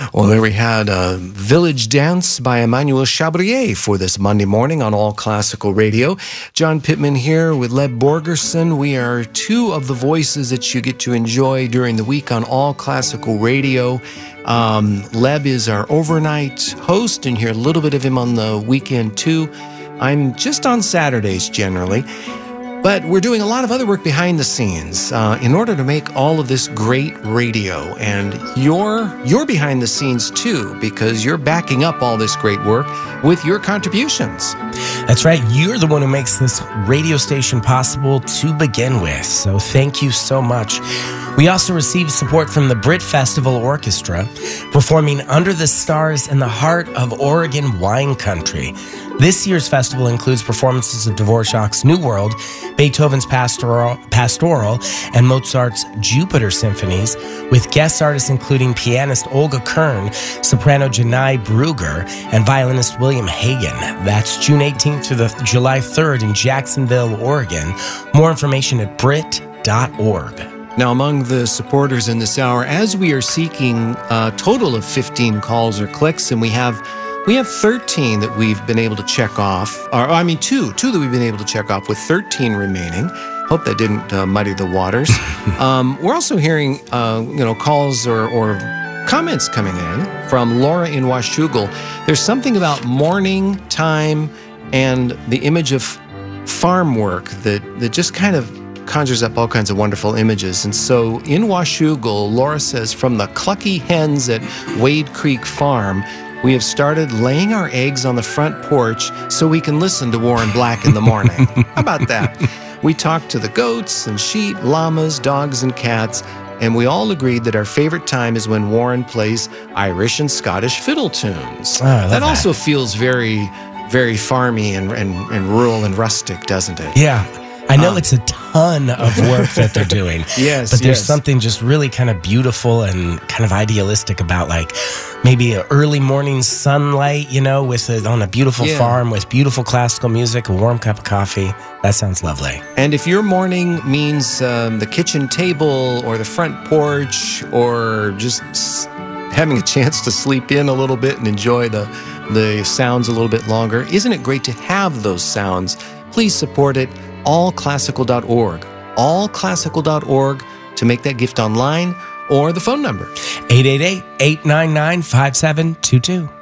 Well, there we had a Village Dance by Emmanuel Chabrier for this Monday morning on All Classical Radio. John Pittman here with Leb Borgerson. We are two of the voices that you get to enjoy during the week on All Classical Radio. Leb is our overnight host, and you hear a little bit of him on the weekend too. I'm just on Saturdays generally. But we're doing a lot of other work behind the scenes in order to make all of this great radio. And you're behind the scenes too, because you're backing up all this great work with your contributions. That's right. You're the one who makes this radio station possible to begin with. So thank you so much. We also received support from the Brit Festival Orchestra, performing Under the Stars in the heart of Oregon wine country. This year's festival includes performances of Dvorak's New World, Beethoven's Pastoral, and Mozart's Jupiter symphonies, with guest artists including pianist Olga Kern, soprano Janai Brugger, and violinist William Hagen. That's June 18th through the July 3rd in Jacksonville, Oregon. More information at brit.org. Now, among the supporters in this hour, as we are seeking a total of 15 calls or clicks, and we have 13 that we've been able to check off, two that we've been able to check off with 13 remaining. Hope that didn't muddy the waters. We're also hearing, calls or comments coming in from Laura in Washougal. There's something about morning time and the image of farm work that just kind of conjures up all kinds of wonderful images. And so in Washougal, Laura says, from the clucky hens at Wade Creek Farm, we have started laying our eggs on the front porch so we can listen to Warren Black in the morning. How about that? We talked to the goats and sheep, llamas, dogs, and cats, and we all agreed that our favorite time is when Warren plays Irish and Scottish fiddle tunes. Oh, I love that. Also feels very, very farmy and rural and rustic, doesn't it? Yeah. I know it's a ton of work that they're doing. Yes, but there's something just really kind of beautiful and kind of idealistic about, like, maybe an early morning sunlight, on a beautiful farm with beautiful classical music, a warm cup of coffee. That sounds lovely. And if your morning means the kitchen table or the front porch or just having a chance to sleep in a little bit and enjoy the sounds a little bit longer, isn't it great to have those sounds? Please support it. allclassical.org. allclassical.org to make that gift online, or the phone number 888-899-5722.